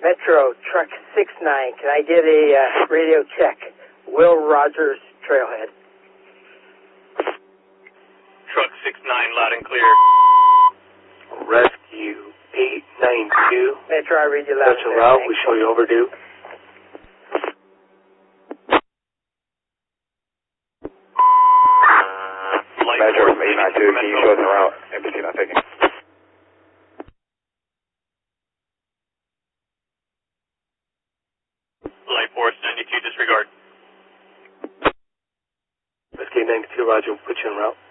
Metro, truck 69. Can I get a radio check? Will Rogers, Trailhead. Truck 69, loud and clear. Rescue 892. Metro, I read you loud. That's a route. We show you overdue. Metro from 892, can you show us the route? NBC not taking. Light Force 92, disregard. Rescue 92, Roger, we'll put you en route.